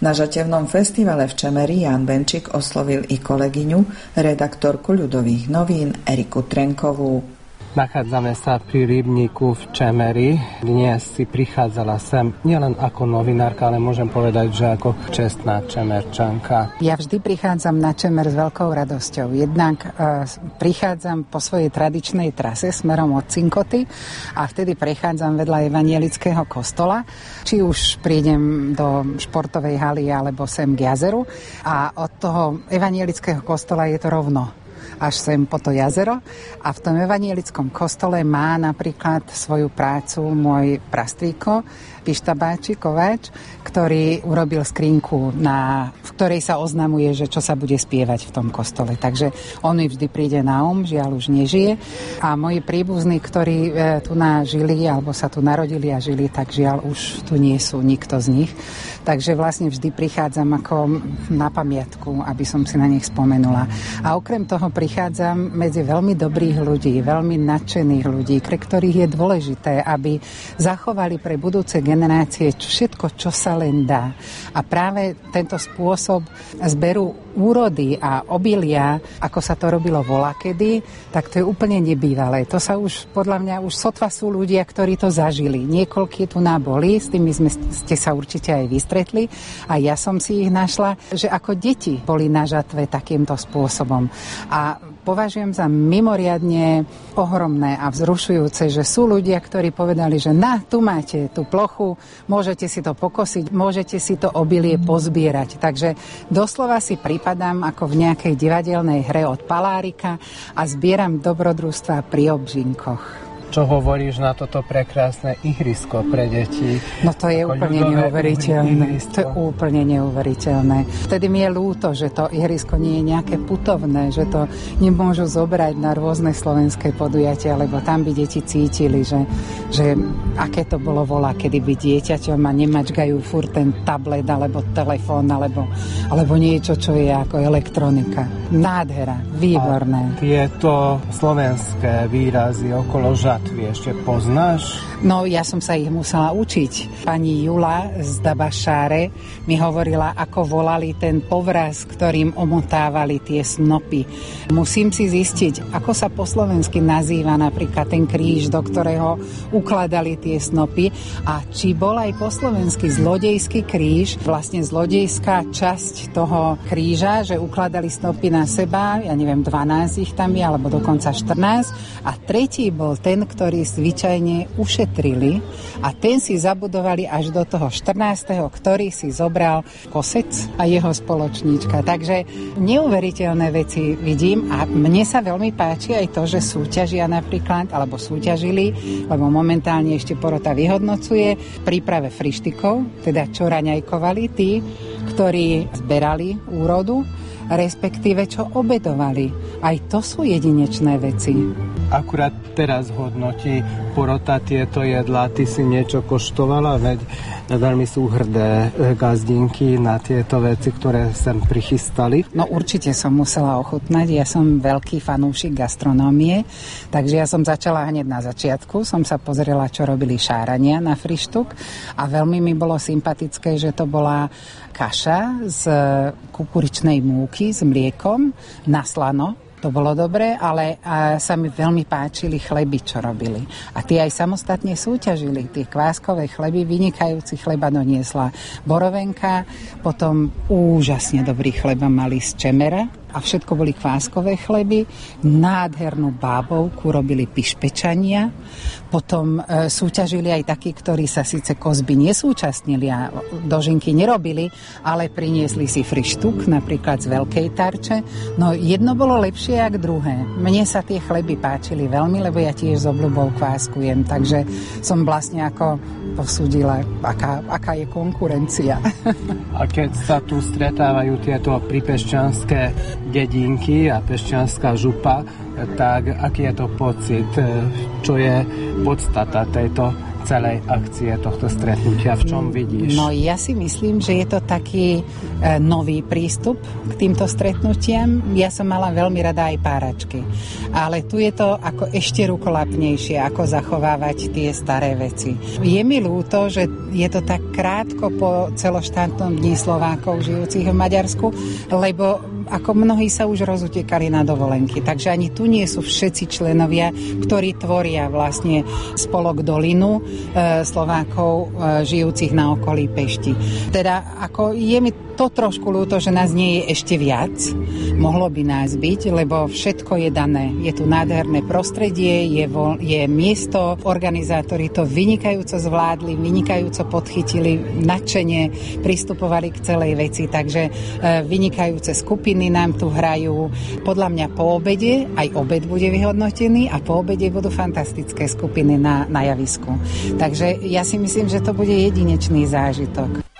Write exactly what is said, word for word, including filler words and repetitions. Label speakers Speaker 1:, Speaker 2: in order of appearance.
Speaker 1: Na žatevnom festivale v Čemeri Ján Benčík oslovil i kolegyňu, redaktorku Ľudových novín Eriku Trenkovú.
Speaker 2: Nachádzame sa pri rybníku v Čemeri. Dnes si prichádzala sem nielen ako novinárka, ale môžem povedať, že ako čestná čemerčanka.
Speaker 3: Ja vždy prichádzam na Čemer s veľkou radosťou. Jednak e, prichádzam po svojej tradičnej trase smerom od Cinkoty a vtedy prechádzam vedľa evanielického kostola. Či už prídem do športovej haly alebo sem k jazeru a od toho evanielického kostola je to rovno až sem po to jazero. A v tom evanielickom kostole má napríklad svoju prácu môj prastrýko, Pištabáči Kováč, ktorý urobil skrinku, na, v ktorej sa oznamuje, že čo sa bude spievať v tom kostole. Takže on mi vždy príde na um, žiaľ už nežije. A moji príbuzní, ktorí e, tu na žili, alebo sa tu narodili a žili, tak žiaľ už tu nie sú nikto z nich. Takže vlastne vždy prichádzam ako na pamiatku, aby som si na nich spomenula. A okrem toho prichádzam medzi veľmi dobrých ľudí, veľmi nadšených ľudí, pre ktorých je dôležité, aby zachovali pre budúce generácie všetko, čo sa len dá. A práve tento spôsob zberu úrody a obilia, ako sa to robilo volakedy, tak to je úplne nebývalé. To sa už, podľa mňa, už sotva sú ľudia, ktorí to zažili. Niekoľkí tu boli, s tými sme, ste sa určite aj vystretli a ja som si ich našla, že ako deti boli na žatve takýmto spôsobom. A považujem za mimoriadne ohromné a vzrušujúce, že sú ľudia, ktorí povedali, že na, tu máte tú plochu, môžete si to pokosiť, môžete si to obilie pozbierať. Takže doslova si pripadám ako v nejakej divadelnej hre od Palárika a zbieram dobrodružstva pri obžinkoch.
Speaker 2: Čo hovoríš na toto prekrásne ihrisko pre deti?
Speaker 3: No to je úplne neuveriteľné. To je úplne neuveriteľné. Vtedy mi je ľúto, že to ihrisko nie je nejaké putovné, že to nemôžu zobrať na rôzne slovenské podujatia, lebo tam by deti cítili, že, že aké to bolo voľa, kedy by dieťaťom a nemačkajú furt ten tablet alebo telefón alebo, alebo niečo, čo je ako elektronika. Nádhera, výborné.
Speaker 2: A tieto slovenské výrazy okolo žat Vy ešte poznáš?
Speaker 3: No, ja som sa ich musela učiť. Pani Jula z Dabašáre mi hovorila, ako volali ten povraz, ktorým omotávali tie snopy. Musím si zistiť, ako sa po slovensky nazýva napríklad ten kríž, do ktorého ukladali tie snopy a či bol aj po slovensky zlodejský kríž, vlastne zlodejská časť toho kríža, že ukladali snopy na seba, ja neviem, dvanásť ich tam je, alebo dokonca štrnásť a tretí bol ten, ktorý zvyčajne ušetrili a ten si zabudovali až do toho štrnásteho, ktorý si zobral Kosec a jeho spoločníčka. Takže neuveriteľné veci vidím a mne sa veľmi páči aj to, že súťažia napríklad, alebo súťažili, lebo momentálne ešte porota vyhodnocuje v príprave frištikov, teda čo raňajkovali tí, ktorí zberali úrodu, respektíve čo obedovali. Aj to sú jedinečné veci.
Speaker 2: Akurát teraz hodnotí porota tieto jedlá. Ty si niečo koštovala, veď veľmi sú hrdé gazdinky na tieto veci, ktoré sem prichystali.
Speaker 3: No určite som musela ochutnať. Ja som veľký fanúšik gastronómie, takže ja som začala hneď na začiatku. Som sa pozrela, čo robili šárania na frištuk a veľmi mi bolo sympatické, že to bola kaša z kukuričnej múky s mliekom na slano. To bolo dobre, ale a sa mi veľmi páčili chleby, čo robili. A tie aj samostatne súťažili. Tie kváskové chleby, vynikajúci chleba doniesla Borovenka, potom úžasne dobrý chleba mali z Čemera a všetko boli kváskové chleby. Nádhernú bábovku robili pišpečania. Potom e, súťažili aj takí, ktorí sa síce kozby nesúčastnili a dožinky nerobili, ale priniesli si frištuk, napríklad z veľkej tarče. No jedno bolo lepšie jak druhé. Mne sa tie chleby páčili veľmi, lebo ja tiež s obľubou kváskujem, takže som vlastne ako posúdila, aká, aká je konkurencia.
Speaker 2: A keď sa tu stretávajú tieto pripešťanské dedinky a pešťanská župa, tak aký je to pocit? Čo je podstata tejto celej akcie tohto stretnutia? V čom vidíš?
Speaker 3: No ja si myslím, že je to taký e, nový prístup k týmto stretnutiam. Ja som mala veľmi rada aj páračky. Ale tu je to ako ešte rukolapnejšie, ako zachovávať tie staré veci. Je mi ľúto, že je to tak krátko po celoštátnom dni Slovákov žijúcich v Maďarsku, lebo ako mnohí sa už rozutekali na dovolenky. Takže ani tu nie sú všetci členovia, ktorí tvoria vlastne spolok Dolinu e, Slovákov e, žijúcich na okolí Pešti. Teda ako je mi to trošku ľúto, že nás nie je ešte viac. Mohlo by nás byť, lebo všetko je dané. Je tu nádherné prostredie, je, vo, je miesto, organizátori to vynikajúco zvládli, vynikajúco podchytili, nadšene pristupovali k celej veci, takže e, vynikajúce skupiny nám tu hrajú. Podľa mňa po obede, aj obed bude vyhodnotený a po obede budú fantastické skupiny na, na javisku. Takže ja si myslím, že to bude jedinečný zážitok.